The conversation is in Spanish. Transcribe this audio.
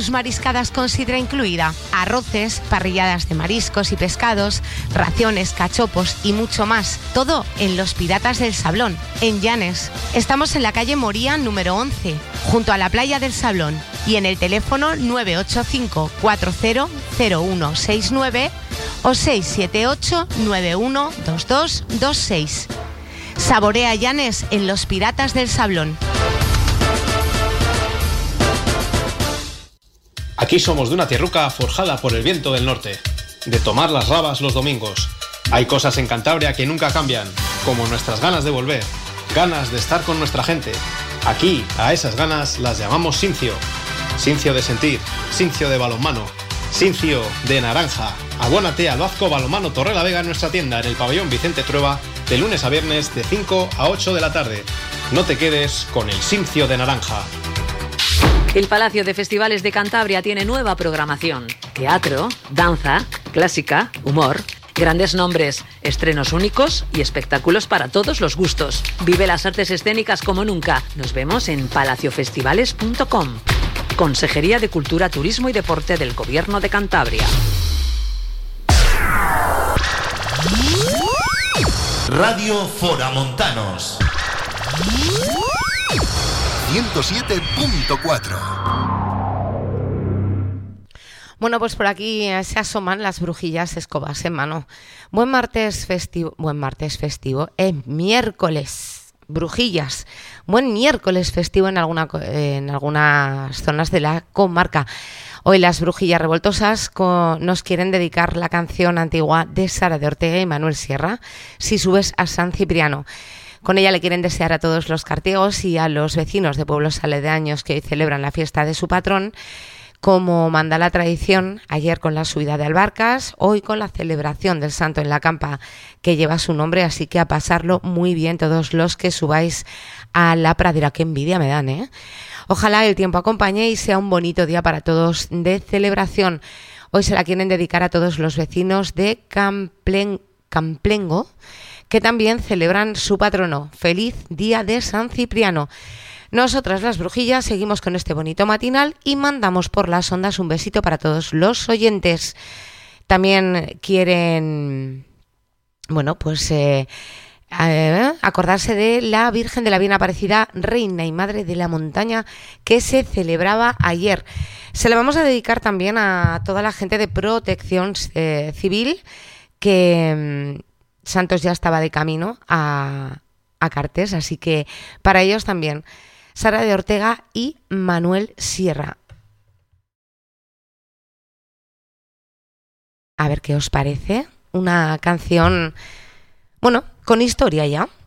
tus mariscadas con sidra incluida, arroces, parrilladas de mariscos y pescados, raciones, cachopos y mucho más. Todo en Los Piratas del Sablón, en Llanes. Estamos en la calle Moría número 11, junto a la playa del Sablón, y en el teléfono 985 400169 o 678 912226. Saborea Llanes en Los Piratas del Sablón. Aquí somos de una tierruca forjada por el viento del norte, de tomar las rabas los domingos. Hay cosas en Cantabria que nunca cambian, como nuestras ganas de volver, ganas de estar con nuestra gente. Aquí, a esas ganas las llamamos Sincio. Sincio de sentir, Sincio de balonmano, Sincio de naranja. Abónate al Vasco Balonmano Torrelavega en nuestra tienda en el pabellón Vicente Trueba de lunes a viernes de 5 a 8 de la tarde. No te quedes con el Sincio de naranja. El Palacio de Festivales de Cantabria tiene nueva programación. Teatro, danza, clásica, humor, grandes nombres, estrenos únicos y espectáculos para todos los gustos. Vive las artes escénicas como nunca. Nos vemos en palaciofestivales.com. Consejería de Cultura, Turismo y Deporte del Gobierno de Cantabria. Radio Foramontanos 107.4. Bueno, pues por aquí se asoman las brujillas escobas en mano. Buen martes festivo, es miércoles, brujillas. Buen miércoles festivo en algunas zonas de la comarca. Hoy las brujillas revoltosas nos quieren dedicar la canción antigua de Sara de Ortega y Manuel Sierra, Si subes a San Cipriano. Con ella le quieren desear a todos los cartiegos y a los vecinos de pueblos aledaños que hoy celebran la fiesta de su patrón, como manda la tradición, ayer con la subida de albarcas, hoy con la celebración del santo en la campa que lleva su nombre, así que a pasarlo muy bien todos los que subáis a la pradera. Qué envidia me dan, ¿eh? Ojalá el tiempo acompañe y sea un bonito día para todos de celebración. Hoy se la quieren dedicar a todos los vecinos de Camplengo, que también celebran su patrono. Feliz día de San Cipriano. Nosotras las brujillas seguimos con este bonito matinal y mandamos por las ondas un besito para todos los oyentes. También quieren, acordarse de la Virgen de la Bien Aparecida, Reina y Madre de la Montaña, que se celebraba ayer. Se la vamos a dedicar también a toda la gente de Protección Civil, que Santos ya estaba de camino a Cartes, así que para ellos también Sara de Ortega y Manuel Sierra. A ver qué os parece. Una canción, con historia ya.